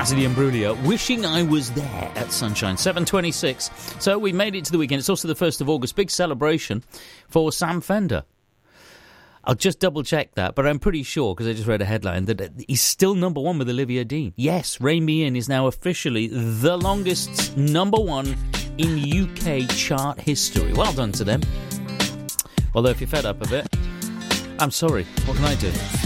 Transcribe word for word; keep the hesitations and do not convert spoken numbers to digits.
Natalie Imbruglia, Wishing I Was There at Sunshine, seven twenty-six. So we made it to the weekend. It's also the first of August. Big celebration for Sam Fender. I'll just double-check that, but I'm pretty sure, because I just read a headline, that he's still number one with Olivia Dean. Yes, Rein Me In is now officially the longest number one in U K chart history. Well done to them. Although if you're fed up of it, I'm sorry. What can I do?